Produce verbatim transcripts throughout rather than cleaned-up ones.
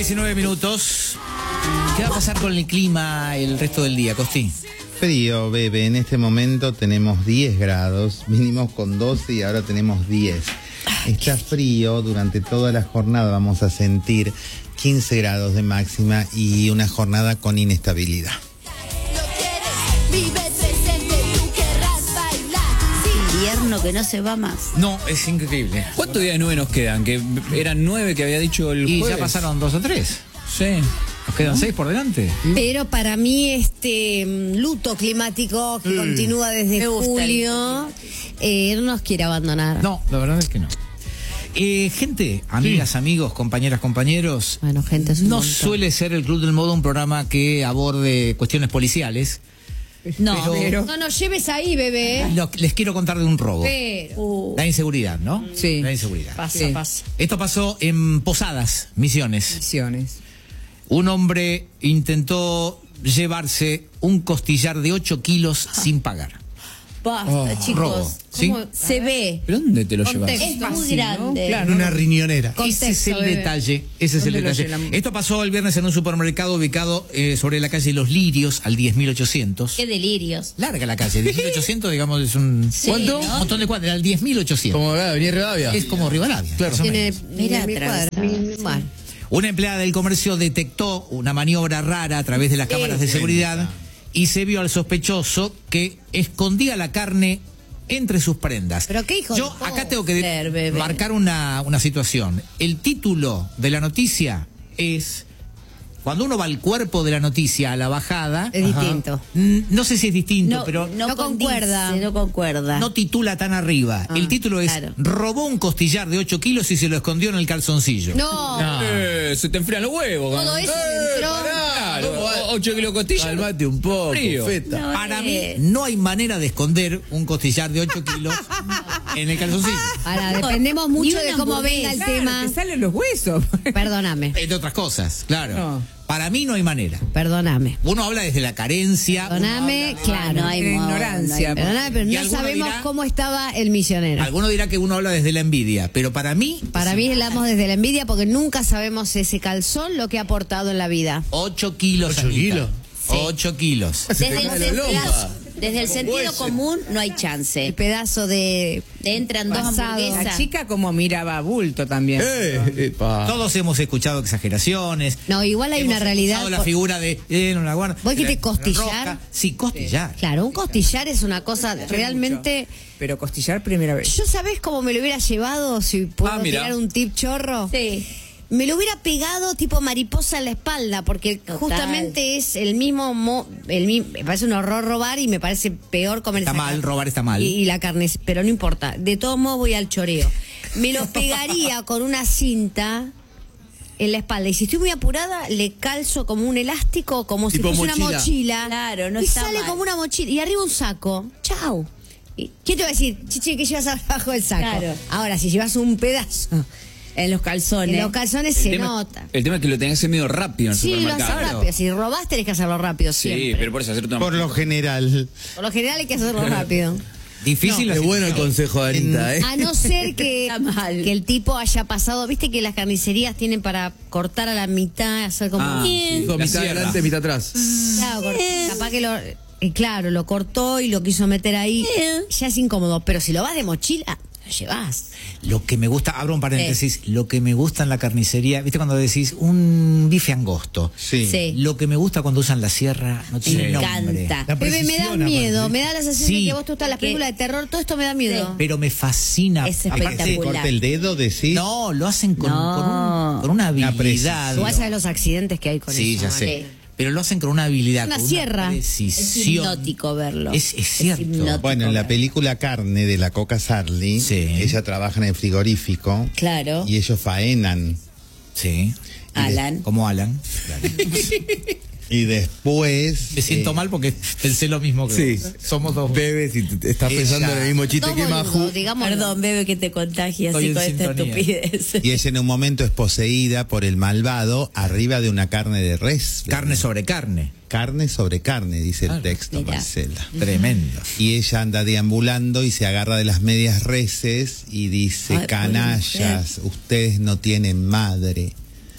diecinueve minutos. ¿Qué va a pasar con el clima el resto del día, Costi? Frío, bebé. En este momento tenemos diez grados. Vinimos con doce y ahora tenemos diez. Está frío. Durante toda la jornada vamos a sentir quince grados de máxima y una jornada con inestabilidad. Invierno que no se va más. No, es increíble. ¿Cuántos días de nube nos quedan? Que eran nueve que había dicho el Y jueves. ya pasaron dos o tres. Sí. Nos quedan seis por delante. Pero para mí este mm, luto climático que Mm. continúa desde Me gusta el julio eh, no nos quiere abandonar. No, la verdad es que no. Eh, gente, amigas, amigos, compañeras, compañeros. Bueno, gente, es un No montón. suele ser el Club del Modo un programa que aborde cuestiones policiales. No, Pero- pero... No nos lleves ahí, bebé. Lo- les quiero contar de un robo. Pero. Uh, La inseguridad, ¿no? Sí. La inseguridad. Pasa, Sí. pasa. Esto pasó en Posadas, Misiones. Misiones. Un hombre intentó llevarse un costillar de ocho kilos sin pagar. basta, robo, chicos. ¿sí? ¿Cómo se ve? ¿Pero dónde te lo llevas? Contexto. Es muy Fácil, ¿no? grande. Claro. Una riñonera. Ese es Contexto, el bebé. detalle, ese es el ¿Dónde lo detalle. llenan? Esto pasó el viernes en un supermercado ubicado eh, sobre la calle Los Lirios, al diez mil ochocientos. Qué delirios. Larga la calle, diez mil ochocientos, digamos, es un... Sí, ¿Cuánto? ¿no? Un montón de cuadras, al diez mil ochocientos. Como acá, venía Rivadavia. Es como Rivadavia. Claro. más o Tiene menos. Mira, mil cuadras, atravesado, mil- sí. bueno. Una empleada del comercio detectó una maniobra rara a través de las cámaras de seguridad y se vio al sospechoso que escondía la carne entre sus prendas. Pero qué hijo de Yo puta. acá tengo que Ser, bebé. marcar una, una situación. El título de la noticia es... Cuando uno va al cuerpo de la noticia a la bajada... Es distinto. mm, No sé si es distinto, No, pero no, no condice, concuerda. No concuerda. no titula tan arriba. El título es claro. robó un costillar de ocho kilos y se lo escondió en el calzoncillo. No, Eh, se te enfrían los huevos. todo ¿no? eso Eh, entró. Claro, o- ocho kilos de costilla. Calmate un poco, Frío. feta. No, Para mí eh. no hay manera de esconder un costillar de ocho kilos en el calzoncillo. Ahora, dependemos mucho Ni de una cómo hamburguesa. venga el Claro, tema. te salen los huesos. Perdóname, Entre otras cosas, claro. No. Para mí no hay manera. perdóname. Uno habla desde la carencia. uno Perdóname, habla- claro. No hay de modo, ignorancia. no hay- Perdóname, pero Y no alguno sabemos dirá- cómo estaba el misionero. Alguno dirá que uno habla desde la envidia, pero para mí, Para mí hablamos desde la envidia porque nunca sabemos ese calzón lo que ha aportado en la vida. ocho kilos. ¿Ocho Anita. kilos? ocho kilos. Desde el, cae la sentido, lompa. desde el sentido Hueso. común no hay El chance. pedazo de... Te entran dos Pasado. hamburguesas. La chica como miraba bulto también. Eh, epa. Todos hemos escuchado exageraciones. No, igual hay Hemos una realidad. escuchado la figura de eh, no la guarda. ¿Vos dijiste la- costillar? roja. Sí, costillar. Claro, un costillar es una cosa Mucho. realmente... Pero costillar primera vez. ¿Yo sabés cómo me lo hubiera llevado si puedo Ah, mira. tirar un tip chorro? Sí. Me lo hubiera pegado tipo mariposa en la espalda, porque Total. justamente es el mismo, mo- el mi- me parece un horror robar y me parece peor comer Está esa mal, carne. robar está mal. Y, y la carne, es- pero no importa. De todos modos voy al choreo. Me lo pegaría con una cinta en la espalda y si estoy muy apurada le calzo como un elástico, como Tipo si fuese mochila. una mochila. Claro, no y está sale mal. como una mochila y arriba un saco. Chau. ¿Y ¿Quién te va a decir, chiche, que llevas abajo del saco? Claro. Ahora, si llevas un pedazo En los calzones. en los calzones El se tema, nota. el tema es que lo tenés que hacer medio rápido en el Sí, lo haces supermercado. rápido. Si robás, tenés que hacerlo rápido Sí, siempre. pero por eso hacerte una... Por lo general. Por lo general hay que hacerlo rápido. Difícil Qué la bueno el situación. consejo de Anita, ¿eh? A no ser que, Está mal. que el tipo haya pasado, viste que las carnicerías tienen para cortar a la mitad, hacer como... Ah, Bien. sí. Dijo, La mitad sierra. adelante, mitad atrás. Claro, cort- capaz que lo... eh, claro, lo cortó y lo quiso meter ahí. Ya es incómodo, pero si lo vas de mochila, lo llevás. Lo que me gusta, abro un paréntesis, lo que me gusta en la carnicería, ¿viste cuando decís un bife angosto? Sí. Sí. Lo que me gusta cuando usan la sierra no tiene Me nombre. encanta. La Bebé, me da precisión, miedo, aparte. me da la sensación Sí. de que vos tú estás en las Que- películas de terror, todo esto me da miedo. Pero me fascina. Es Aparte, espectacular. Corta el dedo, decís. no, lo hacen con, No. con, un- con una Una habilidad. precisión. Igual sabes los accidentes que hay con Sí, eso. ya ¿vale? sé. Pero lo hacen con una habilidad, Una con sierra. una Es precisión. hipnótico verlo. Es- es cierto. hipnótico Bueno, en la verlo. película Carne de la Coca Sarli, Sí. ella trabaja en el frigorífico Claro. y ellos faenan. Sí. Alan. Como Alan. Claro. Y después... Me siento eh, mal porque pensé lo mismo que Sí. vos. Somos dos. Bebe, si te- estás Ella- pensando en el mismo chiste Dos que boludos, Maju. digamos. Perdón, bebé, que te contagie Estoy así en con esta sintonía. estupidez. Y ella en un momento es poseída por el malvado arriba de una carne de res. Carne sobre carne. Carne sobre carne, dice Claro. el texto, Mirá. Marcela. Tremendo. Y ella anda deambulando y se agarra de las medias reses y dice, Ay, canallas, ustedes no tienen madre.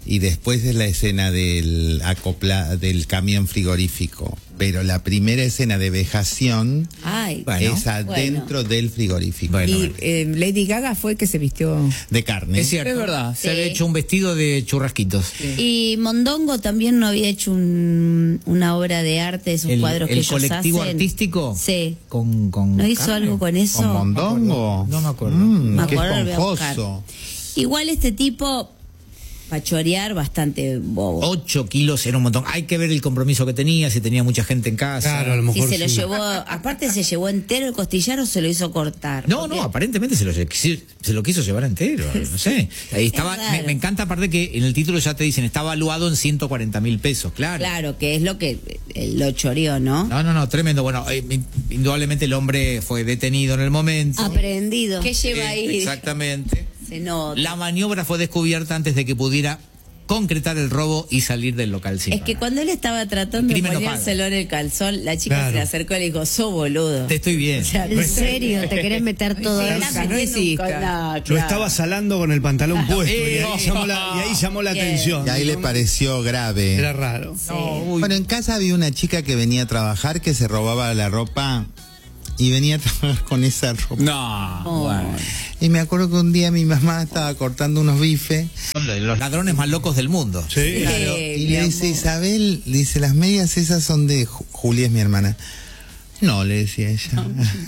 y después es la escena del acopla del camión frigorífico. Pero la primera escena de vejación Ay, Bueno, es adentro del frigorífico. Bueno, y bueno. eh, Lady Gaga fue que se vistió. De carne. Es cierto. Es verdad. Se Sí. había hecho un vestido de churrasquitos. Y Mondongo también no había hecho un- una obra de arte de sus El, cuadros que el ellos colectivo hacen. artístico. Sí. Con, con ¿No hizo carne. algo con eso? ¿Con mondongo? No me acuerdo. Mm, Me qué acuerdo, lo voy a buscar. esponjoso. Igual este tipo, para chorear, bastante bobo. Ocho kilos era un montón. Hay que ver el compromiso que tenía, si tenía mucha gente en casa. Claro, a lo Si mejor se lo sí. llevó, aparte se llevó entero el costillar o se lo hizo cortar. No, Porque- no, aparentemente se lo, se lo quiso llevar entero, no sé. Ahí estaba, raro. me, me encanta aparte que en el título ya te dicen, está evaluado en ciento cuarenta mil pesos, claro. Claro, que es lo que eh, lo choreó, ¿no? No, no, no, tremendo. Bueno, eh, indudablemente el hombre fue detenido en el momento. Aprendido. ¿Qué lleva Eh, ahí? Exactamente. Se nota. La maniobra fue descubierta antes de que pudiera concretar el robo y salir del local. sin Es que pagar. cuando él estaba tratando El de crimen no ponérselo en el calzón, la chica Claro. se le acercó y le dijo, sos boludo. Te estoy bien. O sea, ¿En serio? ¿Te querés meter todo Sí, eso? estás no metiendo un exista. co- no, Lo claro. estaba salando con el pantalón puesto y Eh, ahí llamó la, y ahí llamó la Bien. atención. Y ahí le pareció grave. Era raro. Sí. Bueno, en casa había una chica que venía a trabajar que se robaba la ropa y venía a trabajar con esa ropa. No. Oh. Bueno. Y me acuerdo que un día mi mamá estaba cortando unos bifes Son los ladrones más locos del mundo. Sí. Claro. y mi le dice, amor. Isabel, dice, las medias esas son de Ju- Julia, es mi hermana. No, le decía ella.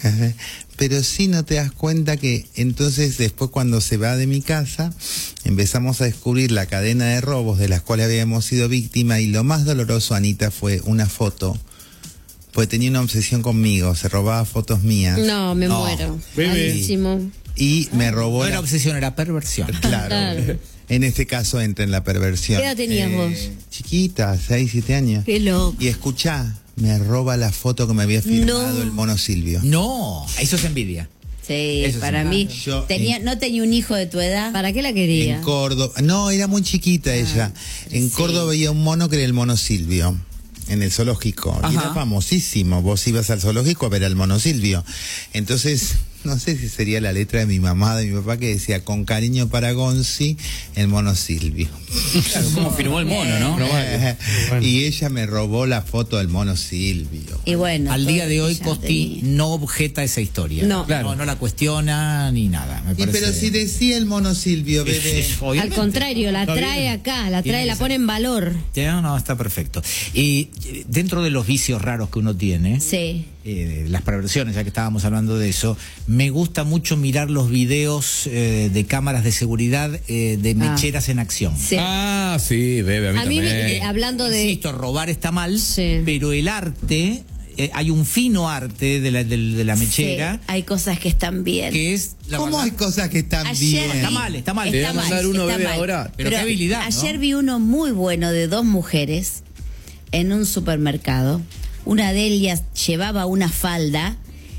Pero sí no te das cuenta que entonces después cuando se va de mi casa empezamos a descubrir la cadena de robos de las cuales habíamos sido víctimas y lo más doloroso, Anita, fue una foto. Pues tenía una obsesión conmigo, se robaba fotos mías. No, me No. muero. Bebé. Malísimo. Y me robó No la- era obsesión, era perversión. Claro. Claro. En este caso entra en la perversión. ¿Qué edad tenías vos? Chiquita, seis, siete años. Qué loco. Y escuchá, me roba la foto que me había firmado No. el mono Silvio. No, eso es envidia. Sí, Eso sí. para mí. Yo, tenía, en- ¿No tenía un hijo de tu edad? ¿Para qué la quería? En Córdoba. No, era muy chiquita ella. En sí. Córdoba había un mono que era el mono Silvio. En el zoológico. Y Ajá. era famosísimo. Vos ibas al zoológico a ver al mono Silvio. Entonces, no sé si sería la letra de mi mamá, de mi papá, que decía, con cariño para Gonzi, el mono Silvio. Claro, como firmó el mono, ¿no? Bueno. Y ella me robó la foto del mono Silvio. Y bueno. Al todo día de lo que hoy, ya Costi tenía. no objeta esa historia. No. no, no la cuestiona ni nada. Me Y parece. pero si decía el mono Silvio, bebé. Al Obviamente. contrario, la Está trae bien. acá, la Tiene trae, que la ser. pone en valor. Ya, no, está perfecto. Y eh, dentro de los vicios raros que uno tiene, Sí. eh, las perversiones, ya que estábamos hablando de eso, me gusta mucho mirar los videos eh, de cámaras de seguridad eh, de mecheras en acción. Sí. Ah, sí, bebe, a mí, A mí, también. me- eh, hablando de... Insisto, robar está mal, Sí. pero el arte, eh, hay un fino arte de la, del- de la mechera Sí, hay cosas que están bien. que es la ¿Cómo verdad, hay cosas que están Ayer bien? Está mal, está mal. Está Te voy a mal, mandar uno, está bebé, mal. ahora. Pero qué habilidad, ¿no? Ayer vi uno muy bueno de dos mujeres en un supermercado. Una de ellas llevaba una falda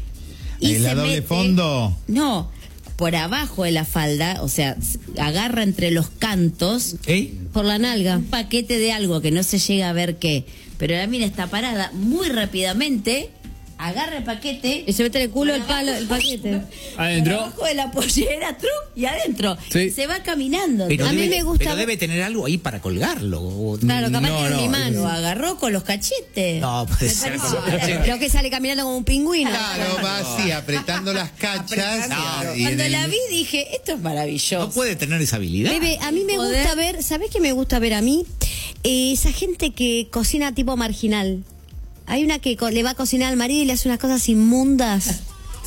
y ¿En la se doble mete- fondo? No, por abajo de la falda, o sea, s- agarra entre los cantos ¿Eh? Por la nalga. un paquete de algo que no se llega a ver qué. Pero la mina está parada muy rápidamente, agarra el paquete Y se mete en el culo el palo, el paquete. Adentro. abajo de la pollera, truc, y adentro. Sí. Se va caminando. Pero A mí debe, me gusta pero ver- debe tener algo ahí para colgarlo. o- Claro, capaz No, que era no, mi mano. Lo agarró con los cachetes. No, puede Me ser. pareció- Creo que sale caminando como un pingüino. Claro, va así, apretando las cachas. No, y en Cuando el- la vi dije, esto es maravilloso. No puede tener esa habilidad. Bebe, a mí me Poder. gusta ver, ¿sabés qué me gusta ver a mí? Eh, esa gente que cocina tipo marginal. Hay una que co- le va a cocinar al marido y le hace unas cosas inmundas.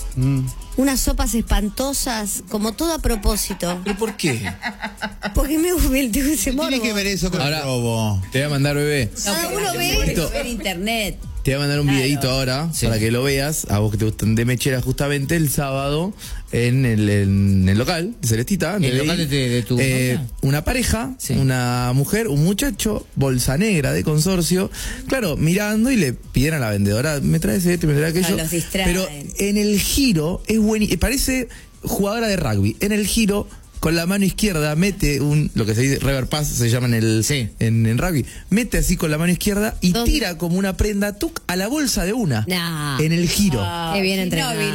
Unas sopas espantosas, como todo a propósito. ¿Pero por qué? Porque me gusta el tengo ese ¿Qué tiene morbo. que ver eso con Ahora- el robo? Te voy a mandar, bebé. Cada uno ve. Esto- ver internet. Te voy a mandar un Claro. videito ahora Sí. para que lo veas, a vos que te gustan de mechera, justamente el sábado en el, en el local de Celestita. ¿El de local ahí, de- de tu eh, novia? Una pareja, Sí. una mujer, un muchacho, bolsa negra de consorcio, claro, mirando y le pidieron a la vendedora, me traes esto, me traes aquello. Ah, los distraen. Pero en el giro es buenísimo, parece jugadora de rugby. En el giro, con la mano izquierda, mete un, lo que se dice rever pass, se llama en el Sí. en, en rugby, mete así con la mano izquierda y ¿Dónde? tira como una prenda tuc a la bolsa de una. Nah. En el giro. Ah, Qué bien sí, entrenada. no, Billy.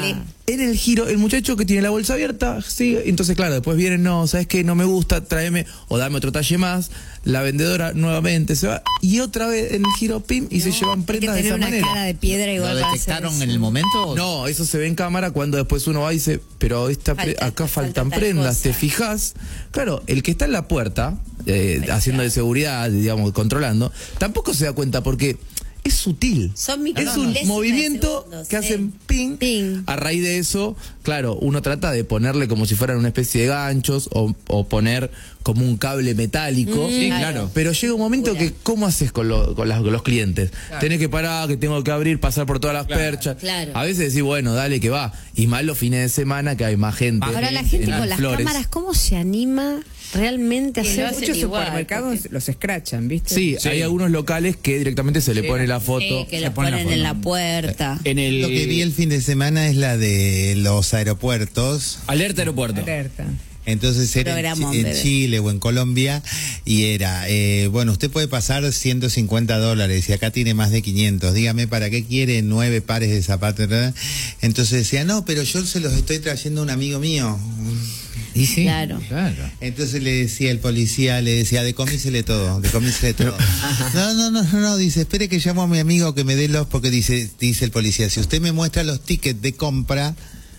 en el giro, el muchacho que tiene la bolsa abierta, sigue, entonces claro, después viene, no, ¿sabes qué? No me gusta, tráeme o dame otro talle más, la vendedora nuevamente se va, y otra vez en el giro, pim, y se llevan Hay que prendas de tener esa una manera. cara de piedra ¿Lo igual para hacer detectaron eso. en el momento? No, eso se ve en cámara cuando después uno va y dice, pero esta pre- Falta- acá falta faltan tal prendas, cosa. ¿te fijas? Claro, el que está en la puerta, eh, haciendo de seguridad, digamos, controlando, tampoco se da cuenta porque es sutil. Son es micro- un milésimas de movimiento segundos, que sí. hacen ping. Ping. A raíz de eso, claro, uno trata de ponerle como si fueran una especie de ganchos o, o poner como un cable metálico. Sí, claro. Pero llega un momento que, ¿cómo haces con, lo- con, las- con los clientes? Tenés que parar, que tengo que abrir, pasar por todas las perchas. Claro. A veces decís, bueno, dale que va. Y más los fines de semana que hay más gente. Ahora la gente en con las flores. cámaras, ¿cómo se anima realmente a Y hacer? en muchos igual, supermercados los escrachan, ¿viste? Sí, hay algunos locales que directamente se le pone la foto. Sí, que Se lo pone la ponen en foto. la puerta. En el Lo que vi el fin de semana es la de los aeropuertos. Alerta Aeropuerto. Alerta. Entonces era en, Programón, Chi- en bebé. Chile o en Colombia y era, eh, bueno, usted puede pasar ciento cincuenta dólares y acá tiene más de quinientos. Dígame, ¿para qué quiere nueve pares de zapatos? ¿verdad? Entonces decía, no, pero yo se los estoy trayendo a un amigo mío. ¿Y sí? Claro. Claro. Entonces le decía el policía, le decía, decomísele todo, decomísele todo. No, no, no, no, no, dice, espere que llamo a mi amigo que me dé los, porque dice, dice el policía, si usted me muestra los tickets de compra,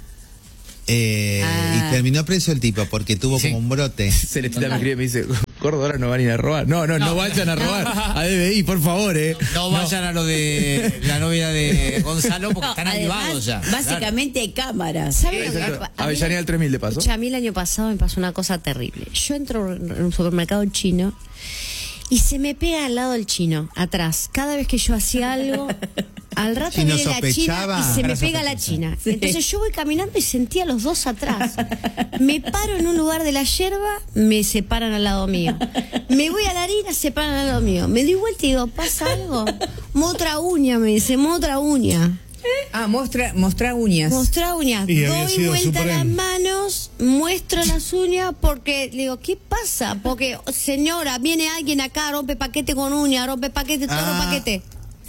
eh, Ah. y terminó preso el tipo porque tuvo Sí. como un brote. Celestina me escribe y me dice, gordo, ahora no van a ir a robar. No, no, no, vayan a robar. A D B I, por favor, eh. No vayan a lo de la novia de Gonzalo porque No, están además, avivados ya. básicamente hay cámaras. ¿Saben lo que Exacto. a mí- Avellaneda al tres mil le pasó. Escucha, a mí el año pasado me pasó una cosa terrible. Yo entro en un supermercado chino y se me pega al lado el chino, atrás. Cada vez que yo hacía algo, al rato Si no viene la china sospechaba. y se me Era pega la sospechosa. china. Sí. Entonces yo voy caminando y sentía a los dos atrás. Me paro en un lugar de la yerba, me separan al lado mío. Me voy a la harina, se paran al lado mío. Me doy vuelta y digo, ¿pasa algo? Motra uña, me dice, motra uña. Ah, mostra, mostra uñas. Mostrar uñas. Y había Doy sido vuelta Supreme. las manos, muestro las uñas porque le digo, ¿qué pasa? Porque, señora, viene alguien acá, rompe paquete con uña, rompe paquete, todo Ah. paquete.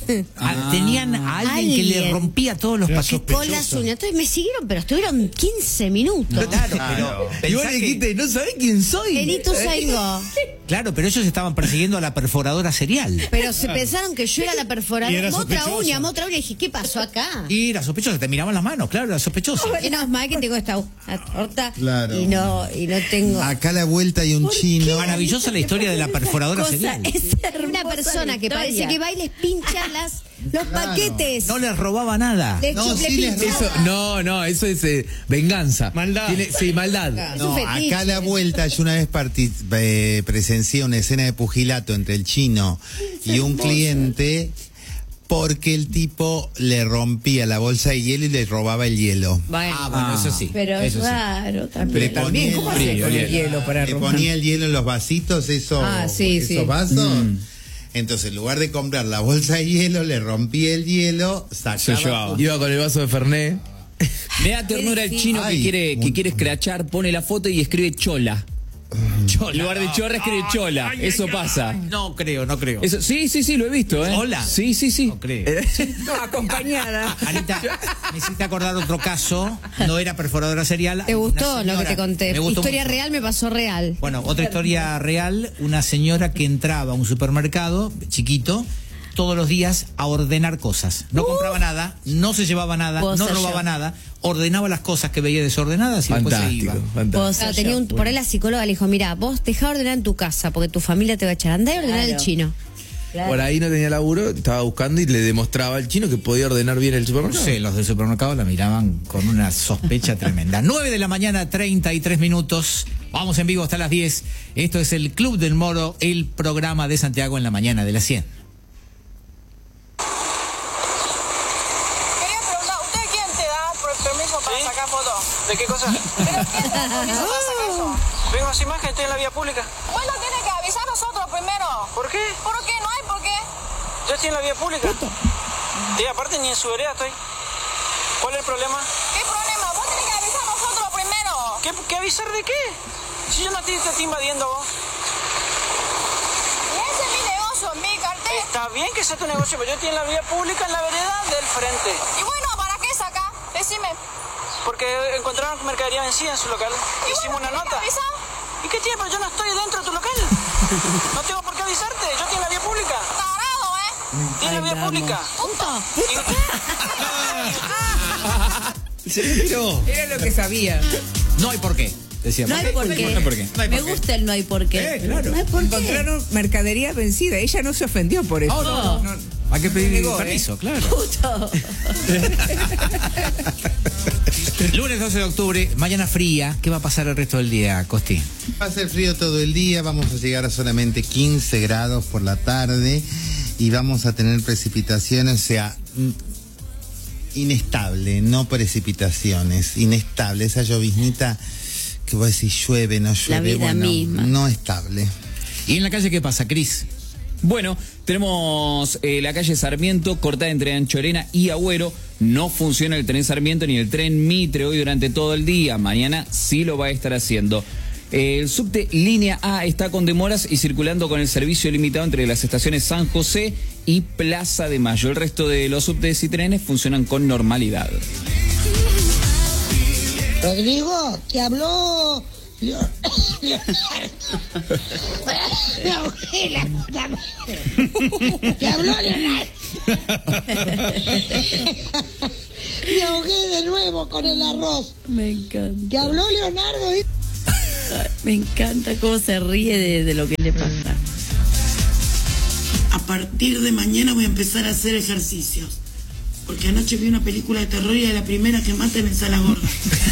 Ah, tenían a alguien, que le Alguien. rompía todos los Era pasos. Con las uñas. Entonces me siguieron, pero estuvieron quince minutos. Claro, pero Y vos pensá le que- dijiste, no sabés quién soy. Vení tú, Saigo. claro, pero ellos estaban persiguiendo a la perforadora serial. Pero se pensaron que yo era la Y perforadora. era Motra sospechosa. uña, motra uña. Y dije, ¿qué pasó acá? Y era sospechoso, te miraban las manos, claro, era sospechoso. Menos mal que tengo esta esta torta Claro. y no y no tengo. Acá a la vuelta hay un chino. Maravillosa la historia de la perforadora Cosa, serial. es Una hermosa persona la que historia. parece que va y les pincha las, los paquetes. No les robaba nada. Les No, chup- le sí les pinchaba. Eso, no, no, eso es eh, venganza. Maldad. Tiene- sí, maldad. Es No, un fetiche. acá a la vuelta yo una vez parti- eh, presencié una escena de pugilato entre el chino y un cliente porque el tipo le rompía la bolsa de hielo y le robaba el hielo. Bueno, Ah, bueno, eso sí. pero es eso sí. raro Le también. También, ¿cómo ponía, haces con el hielo. hielo para le romper? ponía el hielo en los vasitos, esos, Ah, sí, esos sí. vasos. Mm. Entonces, en lugar de comprar la bolsa de hielo, le rompía el hielo, Se sacaba. llevaba. Iba con el vaso de Fernet. Me da ternura el chino que Ay, quiere, que muy- quiere escrachar, pone la foto y escribe chola. En lugar de chorra escribe chola. Eso pasa. No creo, no creo. Eso, sí, sí, sí, lo he visto, ¿eh? ¿Chola? Sí, sí, sí. No creo. No, acompañada. Anita, me hiciste acordar otro caso. No era perforadora serial. ¿Te gustó Una lo que señora- te conté? Me gustó Historia mucho. real me pasó real. Bueno, otra historia real, una señora que entraba a un supermercado chiquito todos los días a ordenar cosas. No compraba nada, no se llevaba nada, Puedo no ser robaba yo. nada, ordenaba las cosas que veía desordenadas y después se Fantástico, iba. fantástico. Puedo Claro, ser tenía yo. un, por ahí la psicóloga le dijo, mira, vos dejá de ordenar en tu casa porque tu familia te va a echar. Andá y ordenar Claro. el chino. Claro. Por ahí no tenía laburo, estaba buscando y le demostraba al chino que podía ordenar bien el No supermercado. sé, los del supermercado la miraban con una sospecha tremenda. nueve de la mañana, treinta y tres minutos. Vamos en vivo hasta las diez. Esto es el Club del Moro, el programa de Santiago en la mañana de las cien. Quería preguntar, ¿usted quién te da per- permiso para sacar fotos? ¿De qué cosa? ¿Pero quién te da permiso para sacar eso? Vengo sin imagen, estoy en la vía pública. Bueno, tiene que avisar a nosotros primero. ¿Por qué? ¿Por qué? No hay por qué. Yo estoy en la vía pública. Y aparte ni en su vereda estoy. ¿Cuál es el problema? ¿Qué problema? Vos tenés que avisar a nosotros primero. ¿Qué, qué avisar de qué? Si yo no te, te estoy invadiendo vos. Y ese es mi negocio, mi cartel. Está bien que sea tu negocio, pero yo estoy en la vía pública, en la vereda del frente. Y bueno, ¿para qué sacar? Decime. Porque encontraron mercadería vencida en su local. Hicimos una nota. ¿Y qué tiene? Pero yo no estoy dentro de tu local. No tengo por qué avisarte. Yo estoy en la vía pública. Tarado, ¿eh? Estoy en la vía pública. Punto. Se le tiró. Era lo que sabía. No hay por qué. Decía, No hay por qué. No hay por qué. No hay por Me qué. gusta el no hay por qué. Eh, claro. No hay por qué. Encontraron mercadería vencida. Ella no se ofendió por eso. Oh, no, no. Hay que pedir negó, permiso, ¿eh? claro. Puto. Lunes doce de octubre, mañana fría. ¿Qué va a pasar el resto del día, Costi? Va a ser frío todo el día, vamos a llegar a solamente quince grados por la tarde y vamos a tener precipitaciones, o sea, inestable, no precipitaciones, inestable, esa lloviznita que vos decís llueve, no llueve, vida bueno, misma. no estable. ¿Y en la calle qué pasa, Cris? Bueno, tenemos eh, la calle Sarmiento cortada entre Anchorena y Agüero. No funciona el tren Sarmiento ni el tren Mitre hoy durante todo el día. Mañana sí lo va a estar haciendo. El subte línea A está con demoras y circulando con el servicio limitado entre las estaciones San José y Plaza de Mayo. El resto de los subtes y trenes funcionan con normalidad. Rodrigo, te habló... Me ahogué la puta madre. Te habló Leonardo. Me ahogué de nuevo con el arroz. Me encanta. Te habló Leonardo. ¿eh? Me encanta cómo se ríe de, de lo que le pasa. A partir de mañana voy a empezar a hacer ejercicios. Porque anoche vi una película de terror y a la primera que maten en Sala Gorda.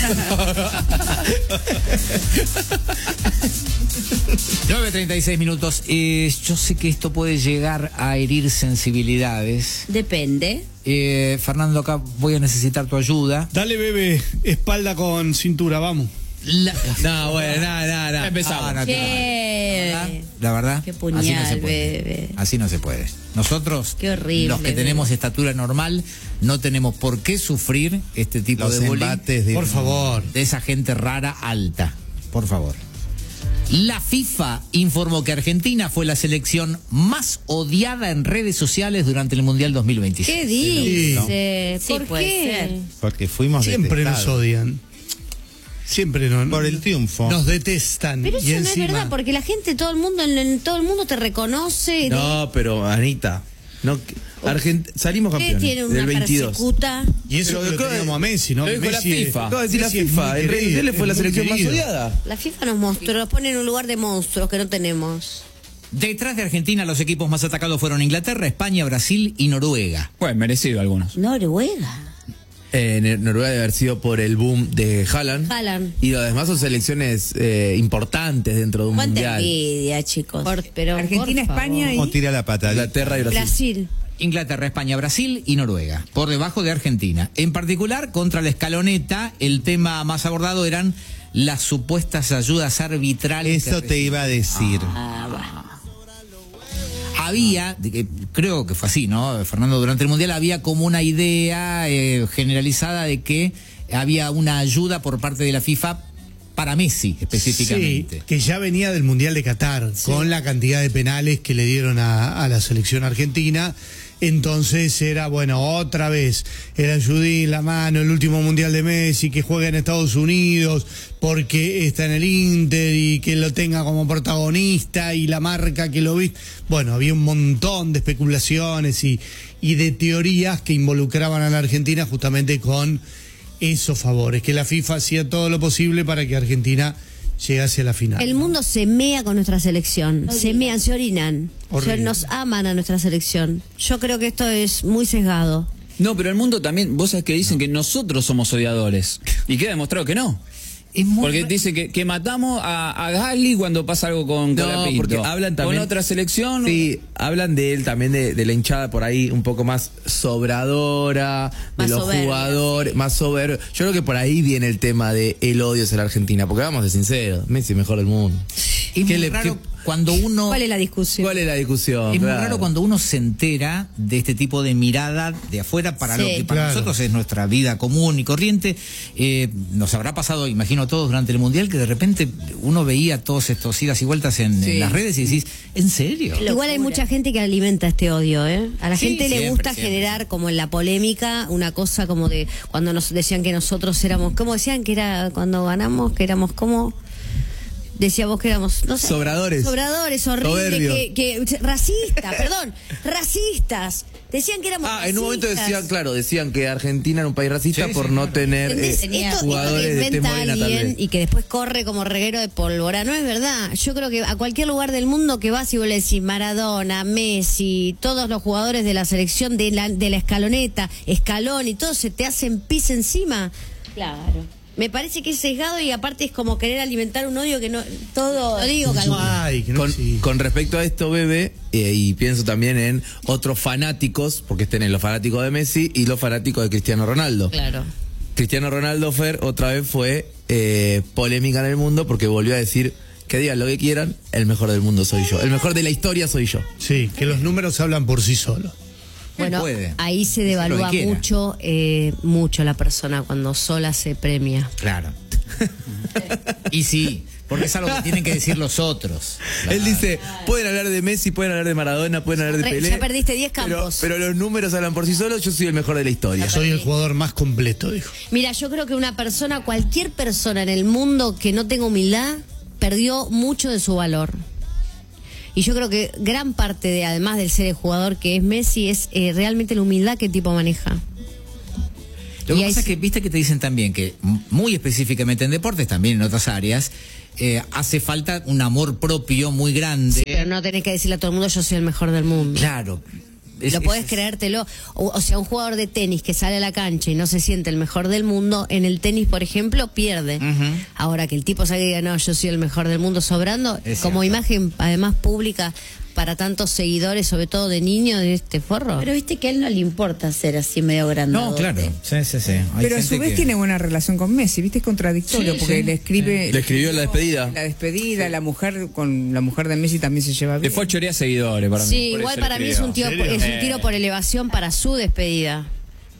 nueve treinta y seis minutos. Eh, yo sé que esto puede llegar a herir sensibilidades. Depende. Eh, Fernando, acá voy a necesitar tu ayuda. Dale, bebé, espalda con cintura, vamos. La... No, bueno, nada, nada. nada. Empezamos. Ah, no, Qué, la verdad, la verdad, Qué así puñal, no se puede. bebé. Así no se puede. Nosotros, Qué horrible, los que bebé. tenemos estatura normal, no tenemos por qué sufrir este tipo Los de bullying embates de... Por favor. de esa gente rara alta. Por favor. La FIFA informó que Argentina fue la selección más odiada en redes sociales durante el Mundial dos mil veintiséis. ¿Qué dice? Sí, ¿Por puede qué? ser. Porque fuimos Siempre nos detestados. odian. Siempre no, Por el triunfo. nos detestan. Pero y eso no encima, es verdad, porque la gente, todo el mundo, en, en todo el mundo te reconoce. No, pero Anita, no, Argent- salimos Usted campeones tiene una del veintidós. persecuta. Y eso Pero que lo acá- teníamos a Messi, ¿no? lo dijo la Messi es- FIFA. Acabo de decir la Messi es FIFA, muy el Rey querido, Tele fue la es muy selección más querido. odiada. La FIFA nos mostró, nos pone en un lugar de monstruos que no tenemos. Detrás de Argentina, los equipos más atacados fueron Inglaterra, España, Brasil y Noruega. Bueno, merecido algunos. Noruega. Eh, en Noruega debe haber sido por el boom de Haaland. Haaland. Y lo demás son selecciones eh, importantes dentro de un Cuánta mundial. envidia, chicos. Por- pero Argentina, por España favor. y... O tira la patada. Inglaterra y Brasil. Brasil. Inglaterra, España, Brasil y Noruega, por debajo de Argentina. En particular, contra la escaloneta, el tema más abordado eran las supuestas ayudas arbitrales. Eso que te iba a decir. Ah, va. Había, de que- creo que fue así, ¿no, Fernando? Durante el Mundial había como una idea eh, generalizada de que había una ayuda por parte de la FIFA para Messi específicamente. Sí, que ya venía del Mundial de Qatar, con la cantidad de penales que le dieron a, a la selección argentina. Entonces era, bueno, otra vez, el ayudín, la mano, el último Mundial de Messi, que juega en Estados Unidos, porque está en el Inter y que lo tenga como protagonista y la marca que lo viste. Bueno, había un montón de especulaciones y, y de teorías que involucraban a la Argentina justamente con esos favores, que la FIFA hacía todo lo posible para que Argentina llegase a la final. El mundo se mea con nuestra selección. No se digas. mean, se orinan. O sea, Horrible. nos aman a nuestra selección. Yo creo que esto es muy sesgado. No, pero el mundo también, vos sabés que dicen que nosotros somos odiadores. Y queda demostrado que no. Es muy Porque ra- dicen que, que matamos a, a Gali cuando pasa algo con No, Colapinto. porque hablan también. Con otra selección. Sí, hablan de él también, de, de la hinchada por ahí un poco más sobradora, de Más los soberbia, jugadores, más soberbio. Yo creo que por ahí viene el tema de el odio hacia la Argentina, porque vamos de sinceros, Messi mejor del mundo. Es ¿Qué muy le- raro qué- cuando uno... ¿Cuál es la discusión? ¿Cuál es la discusión? Es muy Claro. raro cuando uno se entera de este tipo de mirada de afuera para Sí. lo que para Claro. nosotros es nuestra vida común y corriente. Eh, nos habrá pasado, imagino a todos, durante el Mundial, que de repente uno veía todos estos idas y vueltas en, Sí. en las redes y decís, ¿en serio? Igual hay mucha gente que alimenta este odio, ¿eh? A la Sí, gente le siempre, gusta siempre. generar como en la polémica una cosa como de cuando nos decían que nosotros éramos, ¿cómo decían que era cuando ganamos? Que éramos como... Decíamos que éramos, no sé, Sobradores. Sobradores, horribles, Soberbios. que, que racistas, perdón, racistas. Decían que éramos Ah, en un momento racistas. decían, claro, decían que Argentina era un país racista Sí, por sí, no claro. tener ¿Entendés? eh, Esto- esto jugadores lo de tez inventa morena, tal alguien vez. y que después corre como reguero de pólvora. No es verdad. Yo creo que a cualquier lugar del mundo que vas y vos le decís Maradona, Messi, todos los jugadores de la selección de la, de la escaloneta, Escalón y todos se te hacen pis encima. Claro. Me parece que es sesgado y aparte es como querer alimentar un odio que no... Todo... Lo digo, No Calvo. hay, que no Con, existe. con respecto a esto, Bebe, eh, y pienso también en otros fanáticos, porque tenés los fanáticos de Messi y los fanáticos de Cristiano Ronaldo. Claro. Cristiano Ronaldo, Fer, otra vez fue eh, polémica en el mundo porque volvió a decir que digan lo que quieran, el mejor del mundo soy yo. El mejor de la historia soy yo. Sí, que los números hablan por sí solos. Bueno, puede. ahí se Dice lo que devalúa quiera. mucho, eh, mucho la persona cuando sola se premia. Claro. Y sí, porque es algo que tienen que decir los otros. Él dice, pueden hablar de Messi, pueden hablar de Maradona, pueden hablar de Re- Pelé. ya perdiste diez pero- campos. Pero, los números hablan por sí solos, yo soy el mejor de la historia. Soy el jugador más completo, dijo. Mira, yo creo que una persona, cualquier persona en el mundo que no tenga humildad, perdió mucho de su valor. Y yo creo que gran parte de, además del ser el jugador que es Messi, es eh, realmente la humildad que el tipo maneja. Lo Y que ahí pasa es sí- que viste que te dicen también que m- muy específicamente en deportes, también en otras áreas, eh, hace falta un amor propio muy grande. Pero no tenés que decirle a todo el mundo yo soy el mejor del mundo. Claro. Es- Lo es- podés creértelo. O, o sea, un jugador de tenis que sale a la cancha y no se siente el mejor del mundo, en el tenis, por ejemplo, pierde. Ujú. Ahora que el tipo salga y diga, no, yo soy el mejor del mundo sobrando, Es como cierto. imagen además pública para tantos seguidores, sobre todo de niños, de este forro. Pero viste que a él no le importa ser así medio grande. No, claro. Sí, sí, sí. Hay Pero a gente su vez que- tiene buena relación con Messi, ¿viste? Es contradictorio Sí, porque sí. le escribe... Le escribió la despedida. La despedida, la mujer con la mujer de Messi también se lleva Le bien. fue a chorear seguidores para mí. Sí, por igual eso para le mí es un, escribió. tiro, es un tiro por elevación para su despedida.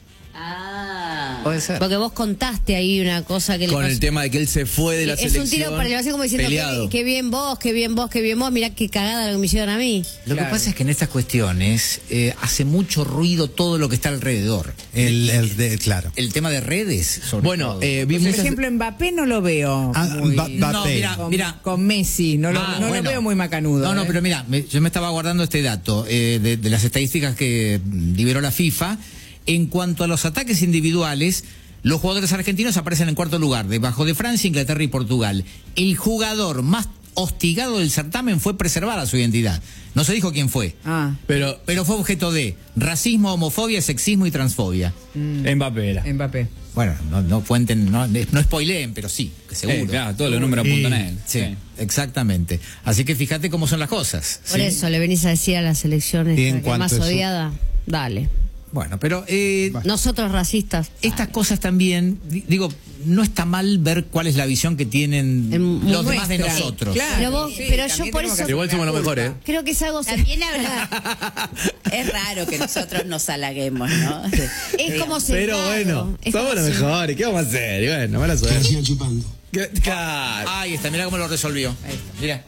Ah. Puede ser. Porque vos contaste ahí una cosa que le Con pasó. el tema de que él se fue de la es selección. un tiro por elevación como diciendo peleado. que, que bien vos, que bien vos, que bien vos, mirá qué cagada lo que me hicieron a mí. Lo Claro. que pasa es que en estas cuestiones eh, hace mucho ruido todo lo que está alrededor. El, el de, claro. El tema de redes, sobre Bueno, todo. eh, vi Por muchas... ejemplo, Mbappé no lo veo Ah, muy... Mba- Mbappé. No, mira, con, mira. con Messi, no, lo, Ah, no lo bueno. veo muy macanudo. No, no, ¿eh? pero mira, me- yo me estaba guardando este dato eh, de, de las estadísticas que mm, liberó la FIFA. En cuanto a los ataques individuales, los jugadores argentinos aparecen en cuarto lugar, debajo de Francia, Inglaterra y Portugal. El jugador más hostigado del certamen fue preservada su identidad. No se dijo quién fue. Ah, Pero Pero fue objeto de racismo, homofobia, sexismo y transfobia. Mbappé era. Mbappé. Bueno, no, no cuenten, no, no spoileen, pero sí, que seguro. Eh, claro, todos los números apuntan a él. Sí, Sí. exactamente. Así que fíjate cómo son las cosas. Por ¿sí? eso le venís a decir a la selección Y en esta que cuanto más a eso- odiada. Dale. Bueno, pero eh, Nosotros racistas. estas cosas también, di- digo, no está mal ver cuál es la visión que tienen En- los demás de nuestra. nosotros. Claro, Pero vos- sí, pero yo también por tenemos eso- que igual somos los hacer la mejores. culpa. Creo que es algo... También habrá. Es raro que nosotros nos halaguemos, ¿no? Es como Pero sesgado. bueno, Es somos como los si- mejores. ¿Qué vamos a hacer? Y bueno, mala suerte. ¿Qué? Claro. Ahí está, mira cómo lo resolvió. Mira.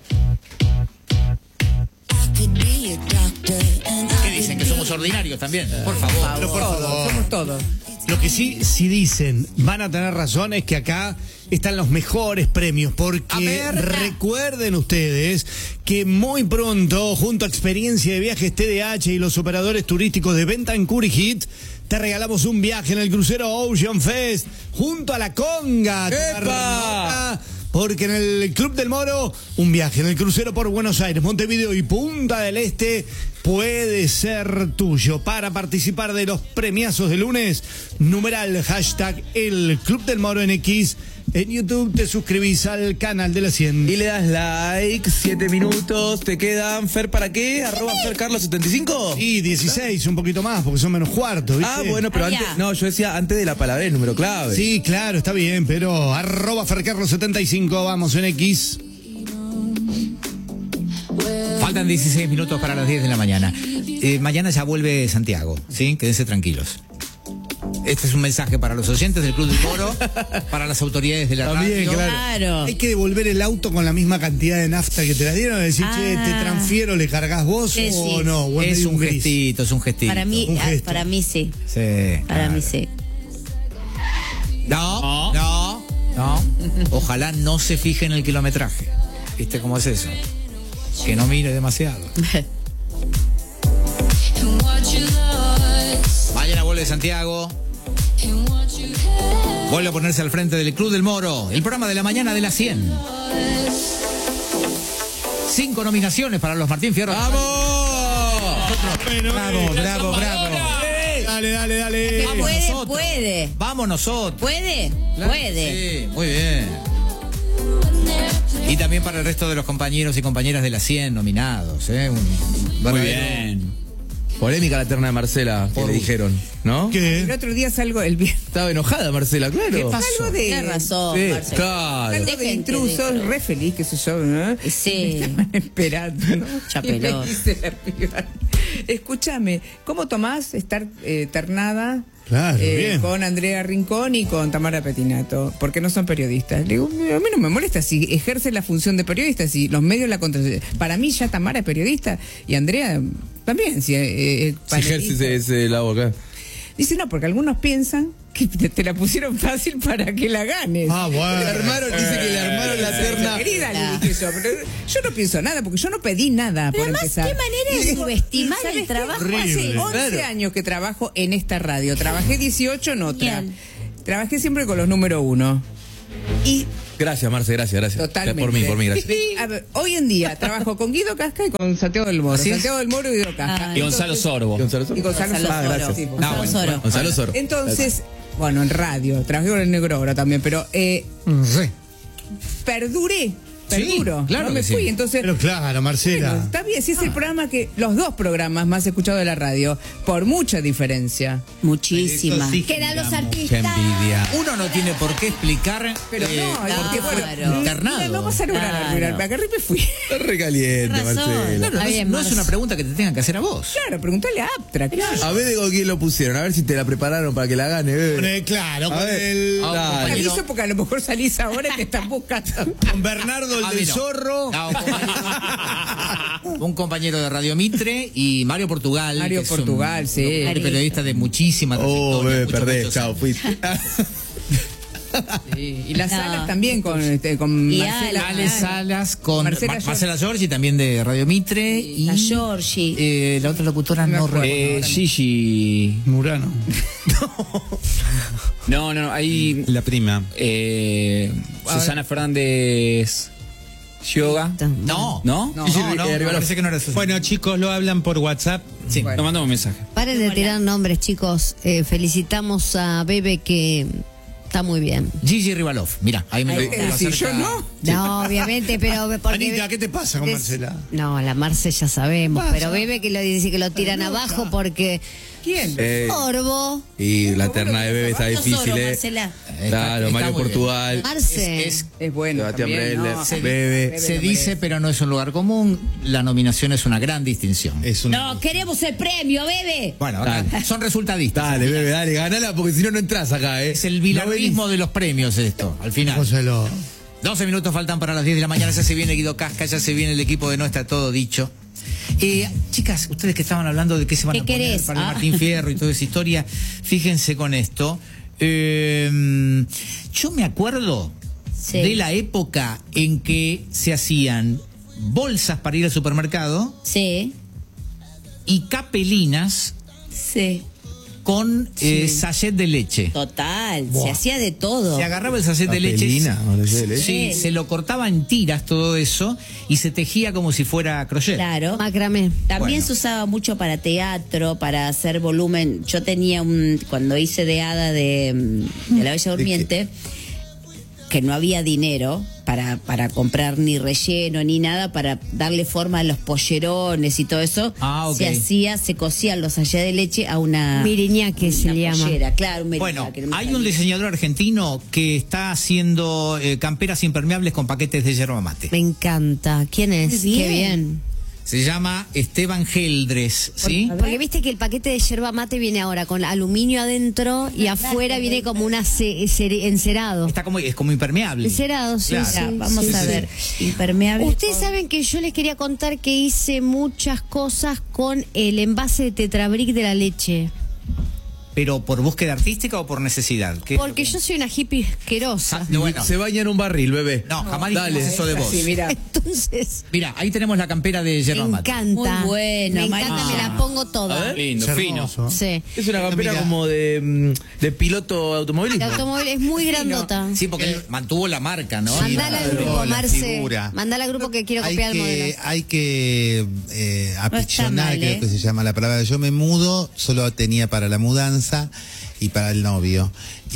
¿Qué dicen? Que somos ordinarios también. Por favor. Pero por Todos, favor. somos todos. Lo que sí, sí dicen, van a tener razón, es que acá están los mejores premios, porque A ver. recuerden ustedes que muy pronto, junto a Experiencia de Viajes T D H y los operadores turísticos de Bentancur y Hit, te regalamos un viaje en el crucero Ocean Fest, junto a la Conga. ¡Epa! Porque en el Club del Moro, un viaje en el crucero por Buenos Aires, Montevideo y Punta del Este puede ser tuyo. Para participar de los premiazos de lunes, numeral hashtag el Club del Moro en X. En YouTube te suscribís al canal de la cien. Y le das like, siete minutos, te quedan, Fer, ¿para qué? Arroba Fer Carlos setenta y cinco. Y dieciséis, un poquito más, porque son menos cuartos, ¿viste? Ah, bueno, pero Ah, antes, ya. no, yo decía antes de la palabra, el número clave. Sí, claro, está bien, pero arroba Fercarlos setenta y cinco, vamos en X. Faltan dieciséis minutos para las diez de la mañana. Eh, mañana ya vuelve Santiago, ¿sí? Quédense tranquilos. Este es un mensaje para los oyentes del Club del Moro, para las autoridades de la También, radio. Claro. Hay que devolver el auto con la misma cantidad de nafta que te la dieron. Decir, Ah. che, te transfiero, le cargas vos Sí, o sí. no. O Es medio un gris. gestito, es un gestito. Para mí, Un ah, gesto. para mí sí. Sí, Para claro. mí sí. No, no, no. Ojalá no se fije en el kilometraje. ¿Viste cómo es eso? Que no mire demasiado. Mañana vuelve Santiago. Vuelve a ponerse al frente del Club del Moro, el programa de la mañana de las cien. Cinco nominaciones para los Martín Fierro. ¡Vamos! Bueno, Bravo, eh, bravo, bravo. Dale, dale, dale. Vamos Puede, nosotros. puede. Vamos nosotros. ¿Puede? Claro, Puede. Sí, muy bien. Y también para el resto de los compañeros y compañeras de la cien nominados. ¿eh? Un Muy verdadero- bien. Polémica la terna de Marcela, que Por le gusto. dijeron, ¿no? El ¿Qué? otro día salgo el viernes. Estaba enojada Marcela, claro. ¿Qué pasó? Algo de. Tienes razón, Sí, Marcelo. claro. Algo de Dejen intrusos, que- re feliz, qué sé yo, ¿no? Sí. Me estaban esperando, ¿no? Chapelón. Y me dice la piba, escúchame, ¿cómo tomás estar eh, ternada Claro, eh, bien. con Andrea Rincón y con Tamara Petinato? Porque no son periodistas. Le digo, a mí no me molesta si ejerce la función de periodista, si los medios la contra. Para mí ya Tamara es periodista y Andrea también. Si, eh, eh, Si ejerce ese, ese la boca. Dice, no, porque algunos piensan que te, te la pusieron fácil para que la ganes. Ah, bueno. Le armaron, dice que le armaron la terna. Querida, le dije yo, pero yo no pienso nada, porque yo no pedí nada por además, empezar. qué manera de Y digo, subestimar ¿sabes el qué? trabajo Hace Horrible. once Claro. años que trabajo en esta radio. Trabajé dieciocho en otra. Bien. Trabajé siempre con los número uno. Y Gracias, Marce, gracias, gracias. totalmente. Por mí, por mí, gracias. A ver, hoy en día trabajo con Guido Casca y con Santiago del Moro. ¿Así es? Santiago del Moro y Guido Casca. Ah. Y Gonzalo Sorbo. Gonzalo Soro. Y Gonzalo Gonzalo Soro. Ah, gracias. Sí, Gonzalo Gonzalo Soro. Soro. Gonzalo Soro. Entonces, bueno, en radio. Trabajé con el Negro ahora también, pero eh, Sí. perduré. Perduro. claro no me que sí. fui. Entonces, Pero claro, Marcela. bueno, está bien, si es el programa que, los dos programas más escuchados de la radio, por mucha diferencia. Muchísima. Eso sí. Que eran los Qué artistas. envidia. Uno no tiene por qué explicar. Pero eh, no, claro. porque bueno, Claro. internado. mira, no vas a lograr Claro. arruinar. Me agarré y me fui. Está recaliente, Razón. Marcela. Claro, no, Está es, bien, no es Marce. una pregunta que te tengan que hacer a vos. Claro, preguntale a Aptra. claro. A ver de con quién lo pusieron, a ver si te la prepararon para que la gane, bebé. Con el- claro, A con ver. el. Ah, Te Dale. aviso porque a lo mejor salís ahora y te están buscando. Con Bernardo el A mí del no. Zorro. No, un, compañero, un compañero de Radio Mitre y Mario Portugal. Mario que es un- Portugal, sí. un periodista de muchísima trayectoria. Oh, bebé, muchos, perdés, muchos chao, años. fuiste. Sí, y las No. salas también con, este, con Y Marcela. Ale Salas con Marcela Mar- Giorgi. Marcela Giorgi, también de Radio Mitre. Y La Giorgi. eh, la otra locutora Me no acuerdo. recuerdo. Eh, Gigi. Murano. No, no, no. Ahí. La prima. Eh, Susana Fernández. Yoga. No, ¿No? no, Gigi no, no, Rivera. me parece que no era eso. Bueno, chicos, lo hablan por WhatsApp. sí. Nos mandamos un mensaje. Paren de tirar nombres, chicos. Eh, felicitamos a Bebe que está muy bien. Gigi Rivalov, mira, ahí me lo, Ahí me lo sí, acerca. yo no. No, obviamente, pero porque Anita, ¿qué te pasa con Des- Marcela? No, la Marce ya sabemos, Pasa. pero Bebe que lo dice que lo tiran abajo porque ¿Quién? Eh, Sorbo, y la terna de bebé está Yo difícil, solo, eh. Marcela. Claro, Está- Mario está muy Portugal. Marce. Es- Es bueno. Sebastián también, Breller, no. se- Bebe. Se dice, pero no es un lugar común. La nominación es una gran distinción. Es un... No, queremos el premio, bebe. Bueno, acá son resultadistas. Dale, bebé, dale, ganala porque si no, no entras acá, eh. Es el No bilardismo venís. de los premios esto, al final. Póselo. doce minutos faltan para las diez de la mañana, ya se viene Guido Casca, ya se viene el equipo de No Está Todo Dicho. Eh, chicas, ustedes que estaban hablando de qué se van ¿Qué a poner querés? para el Ah. Martín Fierro y toda esa historia, fíjense con esto. Eh, yo me acuerdo Sí. de la época en que se hacían bolsas para ir al supermercado Sí, y capelinas sí. con eh, sachet de leche. Total, Buah. se hacía de todo. Se agarraba el sachet de leche. Papelina, o leche de leche. Sí, se lo cortaba en tiras todo eso y se tejía como si fuera crochet. Claro. Macramé. También Bueno. se usaba mucho para teatro, para hacer volumen. Yo tenía un, cuando hice de hada de, mm, de la Bella Durmiente, que no había dinero para, para comprar ni relleno ni nada, para darle forma a los pollerones y todo eso, Ah, ok. se hacía, se cosían los sachets de leche a una Miriñaque una se le llama. pollera, claro, un Bueno, meriñaque, no me hay salía. un diseñador argentino que está haciendo eh, camperas impermeables con paquetes de yerba mate. Me encanta. ¿Quién es? Muy bien. Qué bien. Se llama Esteban Geldres, ¿sí? Porque, porque viste que el paquete de yerba mate viene ahora con aluminio adentro y afuera viene como una ce- cere- encerado. Está como, es como impermeable. Encerado, sí, Claro. sí. Ya, vamos sí, a sí. ver. Impermeable. Ustedes con- saben que yo les quería contar que hice muchas cosas con el envase de Tetrabric de la leche. ¿Pero por búsqueda artística o por necesidad? ¿Qué es lo Porque que- yo soy una hippie asquerosa. Ah, no, bueno. Se baña en un barril, bebé. No, jamás Dale. dijimos eso de vos. Sí, mira. Entonces, Mira, ahí tenemos la campera de me yerba mate. encanta. Muy bueno, Me Mari. encanta, me la Ah. pongo A toda. ver. Lindo, Es fino. hermoso. Sí. Es una campera Mira. como de, mm, de piloto El automovilismo. automóvil es muy grandota. Sí, porque él mantuvo la marca, ¿no? Mandala al claro, grupo, la Marce. figura. Mandala al grupo que quiero Hay copiar el que, modelo. hay que eh, apichonar, mal, creo ¿eh? que se llama la palabra. Yo me mudo, solo tenía para la mudanza y para el novio.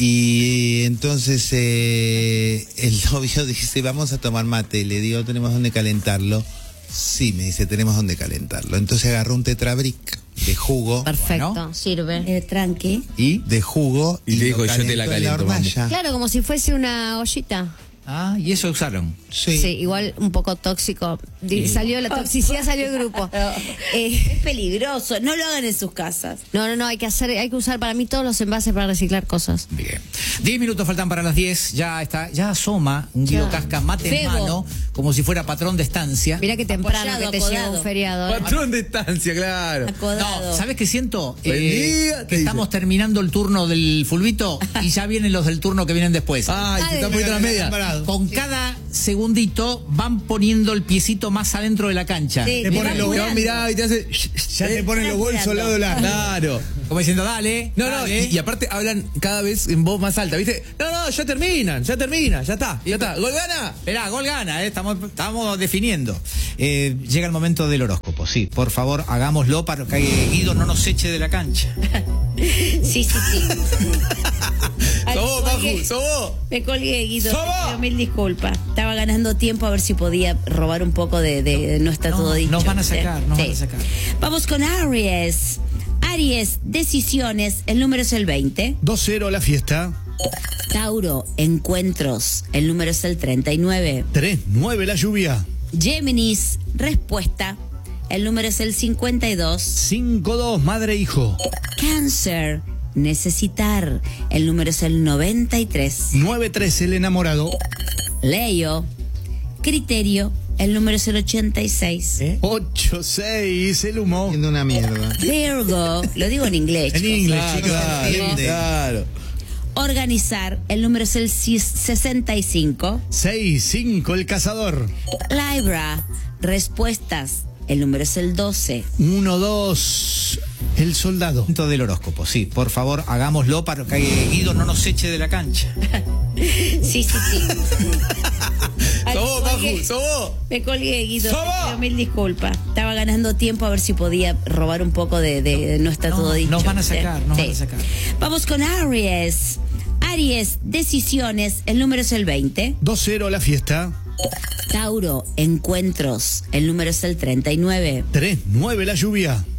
Y entonces eh, el novio dice, vamos a tomar mate. Le digo, ¿tenemos dónde calentarlo? Sí, me dice, tenemos dónde calentarlo. Entonces agarró un tetrabric de jugo. Perfecto, Bueno. sirve. Eh, tranqui. ¿Y? De jugo. Y le lo dijo, yo te la calentó en caliento, vamos. hornalla. Claro, como si fuese una ollita. Ah, y eso usaron. Sí. Sí, igual un poco tóxico. Di- Salió la toxicidad, salió el grupo. Eh, Es peligroso. No lo hagan en sus casas. no, no, no, hay que hacer, hay que usar para mí todos los envases para reciclar cosas. Bien. Diez minutos faltan para las diez. Ya está, ya asoma un Guido Ya. Casca mate en Febo. mano, como si fuera patrón de estancia. Mira que temprano Apoyado, que te llega acodado. un feriado. ¿eh? Patrón de estancia, claro. Acodado. No, ¿sabes qué siento? Buen día, te que dice. estamos terminando el turno del fulbito y ya vienen los del turno que vienen después. Ay, te están poniendo la media. Con cada segundito van poniendo el piecito más adentro de la cancha. Sí, Te me ponen va los Te van apurando. mirando y te hace. Ya te ponen los bolsos al lado del arco. Claro. Como diciendo, dale. No, no, dale. y, y aparte hablan cada vez en voz más alta, ¿viste? No, no, ya terminan, ya termina, ya está, ya está. ¿Gol gana? Esperá, gol gana, eh, estamos, estamos definiendo. Eh, llega el momento del horóscopo, sí. Por favor, hagámoslo para que Guido no nos eche de la cancha. Sí, sí, sí. Ay, ¡Sos vos, colgué. Maju! ¡Sos vos! Me colgué, Guido. ¡Sos vos! Te pido mil disculpas. Estaba ganando tiempo a ver si podía robar un poco de, de no está No, todo dicho. nos van a sacar, nos Sí. van a sacar. Vamos con Aries. Aries, decisiones. El número es el veinte. dos cero la fiesta. Tauro. 'Tauro, encuentros. El número es el treinta y nueve. tres nueve la lluvia. Libra, respuestas. El número es el noventa y tres. nueve tres, el enamorado. Virgo, lo digo en inglés. dos cero la fiesta. Organizar. El número es el Géminis, respuesta. El número es el cincuenta y dos. cinco dos, madre e hijo. Cáncer, necesitar. El número es el noventa y tres. nueve tres, el enamorado. Leo, criterio. El número es el ochenta y seis. ¿Eh? ocho seis, el humo. Haciendo una mierda. Virgo, lo digo en inglés. En chicos. inglés, Claro, chicos. claro, entiende. claro. Organizar, el número es el sesenta y cinco. seis cinco, el cazador. Libra, respuestas, el número es el doce. uno dos, el soldado. Momento del horóscopo, sí. Por favor, hagámoslo para que Guido no nos eche de la cancha. Sí, sí, sí. Ay, ¡Sos vos, me Maju! colgué. ¡Sos vos! Me colgué, Guido. ¡Sos Te vos! pido mil disculpas. Estaba ganando tiempo a ver si podía robar un poco de, de no está No, todo dicho. nos van a sacar, nos Sí. van a sacar. Vamos con Aries. Aries, decisiones. El número es el veinte. dos cero la fiesta. Tauro, encuentros. El número es el treinta y nueve. tres nueve la lluvia.